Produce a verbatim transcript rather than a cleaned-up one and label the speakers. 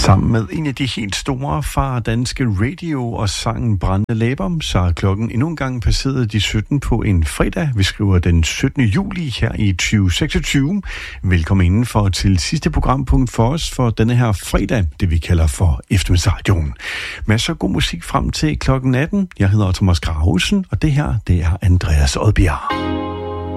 Speaker 1: Sammen med en af de helt store fra danske radio og sangen Brændende Læber, så er klokken endnu en gang passeret de sytten på en fredag. Vi skriver den syttende juli her i tyve seksogtyve. Velkommen indenfor til sidste programpunkt for os for denne her fredag, det vi kalder for eftermiddagsradioen. Masser af god musik frem til klokken atten. Jeg hedder Thomas Gravesen, og det her, det er Andreas Odbjerg.